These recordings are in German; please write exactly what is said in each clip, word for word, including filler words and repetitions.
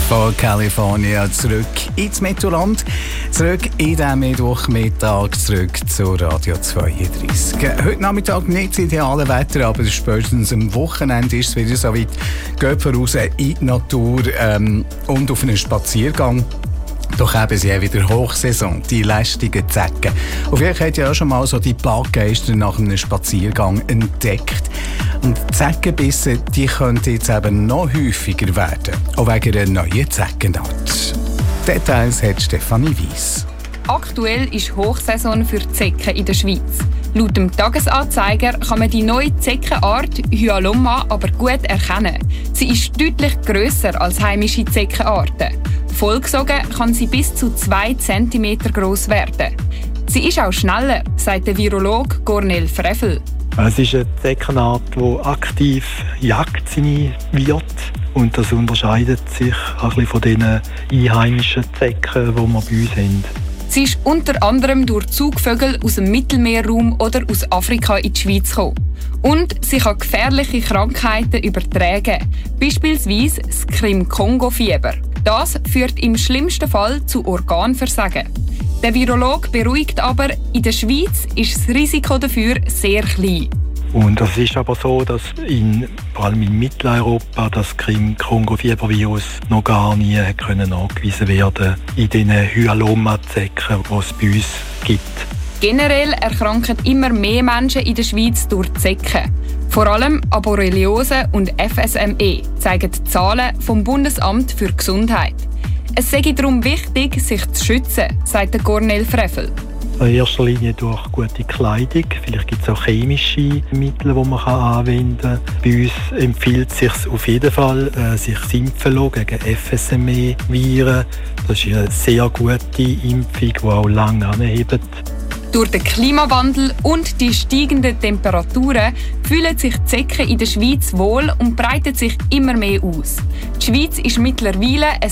von California zurück ins Mittelland, zurück in diesen Mittwochmittag, zurück zu Radio zweiunddreißig. Heute Nachmittag nicht das ideale Wetter, aber spätestens am Wochenende ist es wieder so weit. Geht voraus in die Natur ähm, und auf einen Spaziergang. Doch eben sie haben wieder Hochsaison, die lästigen Zecken. Und vielleicht habt ihr ja schon mal so die Plaggeister nach einem Spaziergang entdeckt. Und die Zeckenbisse, die könnten jetzt eben noch häufiger werden, auch wegen einer neuen Zeckenart. Details hat Stefanie Weiss. Aktuell ist Hochsaison für Zecken in der Schweiz. Laut dem Tagesanzeiger kann man die neue Zeckenart Hyalomma aber gut erkennen. Sie ist deutlich grösser als heimische Zeckenarten. Vollgesogen kann sie bis zu zwei Zentimeter gross werden. Sie ist auch schneller, sagt der Virologe Cornel Frevl. Es ist eine Zeckenart, die aktiv jagt seine Wirte. Und das unterscheidet sich ein bisschen von den einheimischen Zecken, die wir bei uns haben. Sie ist unter anderem durch Zugvögel aus dem Mittelmeerraum oder aus Afrika in die Schweiz gekommen. Und sie kann gefährliche Krankheiten übertragen, beispielsweise das Krim-Kongo-Fieber. Das führt im schlimmsten Fall zu Organversagen. Der Virologe beruhigt aber, in der Schweiz ist das Risiko dafür sehr klein. Und es ist aber so, dass in, vor allem in Mitteleuropa das Krim-Kongo-Fiebervirus noch gar nie können nachgewiesen werden in den Hyalomma-Zecken, die es bei uns gibt. Generell erkranken immer mehr Menschen in der Schweiz durch Zecken. Vor allem an Borreliose und F S M E zeigen die Zahlen vom Bundesamt für Gesundheit. Es sei darum wichtig, sich zu schützen, sagt Cornel Frevl. In erster Linie durch gute Kleidung. Vielleicht gibt es auch chemische Mittel, die man anwenden kann. Bei uns empfiehlt es sich auf jeden Fall, sich zu impfen gegen F S M E-Viren. Das ist eine sehr gute Impfung, die auch lange anhält. Durch den Klimawandel und die steigenden Temperaturen fühlen sich die Zecken in der Schweiz wohl und breiten sich immer mehr aus. Die Schweiz ist mittlerweile ein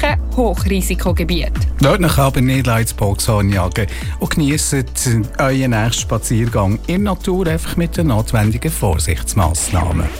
Zecken-Hochrisikogebiet. Dort noch aber nicht ins Boxhorn jagen und geniesst euren nächsten Spaziergang in der Natur einfach mit den notwendigen Vorsichtsmaßnahmen.